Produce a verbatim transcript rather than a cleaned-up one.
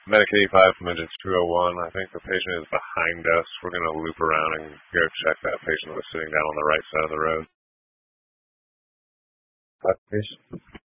Medic eighty-five from engine two oh one. I think the patient is behind us. We're going to loop around and go check that patient that was sitting down on the right side of the road. Five, please.